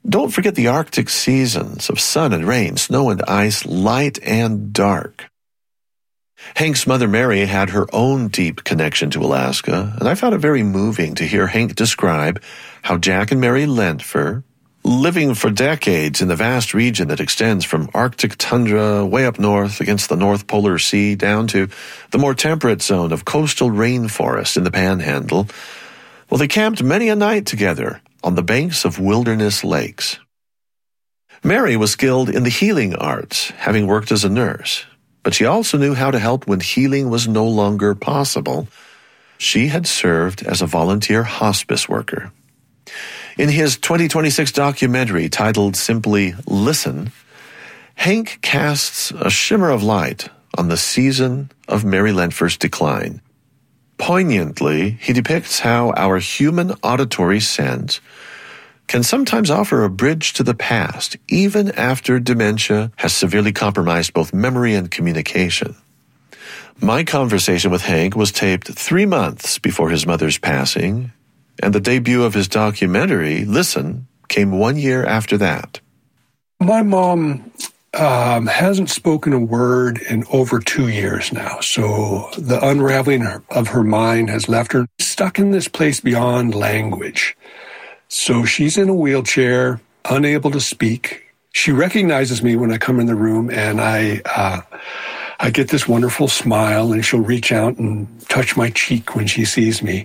Don't forget the Arctic seasons of sun and rain, snow and ice, light and dark. Hank's mother Mary had her own deep connection to Alaska, and I found it very moving to hear Hank describe how Jack and Mary Lentfer, living for decades in the vast region that extends from Arctic tundra way up north against the North Polar Sea down to the more temperate zone of coastal rainforest in the Panhandle, well, they camped many a night together on the banks of wilderness lakes. Mary was skilled in the healing arts, having worked as a nurse, but she also knew how to help when healing was no longer possible. She had served as a volunteer hospice worker. In his 2026 documentary titled simply Listen, Hank casts a shimmer of light on the season of Mary Lentfer's decline. Poignantly, he depicts how our human auditory sense can sometimes offer a bridge to the past, even after dementia has severely compromised both memory and communication. My conversation with Hank was taped 3 months before his mother's passing, and the debut of his documentary, Listen, came 1 year after that. My mom hasn't spoken a word in over 2 years now, so the unraveling of her mind has left her stuck in this place beyond language. So she's in a wheelchair, unable to speak. She recognizes me when I come in the room, and I get this wonderful smile, and she'll reach out and touch my cheek when she sees me.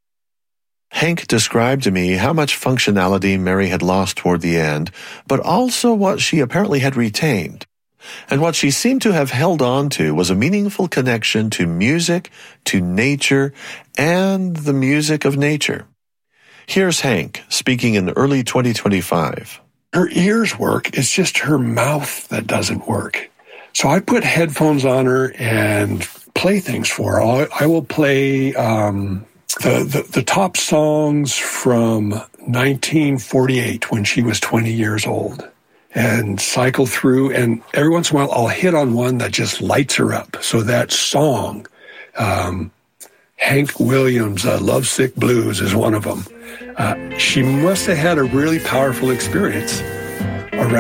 Hank described to me how much functionality Mary had lost toward the end, but also what she apparently had retained. And what she seemed to have held on to was a meaningful connection to music, to nature, and the music of nature. Here's Hank speaking in early 2025. Her ears work, it's just her mouth that doesn't work. So I put headphones on her and play things for her. I will play the top songs from 1948 when she was 20 years old and cycle through, and every once in a while I'll hit on one that just lights her up. So that song, Hank Williams' Lovesick Blues is one of them. She must have had a really powerful experience around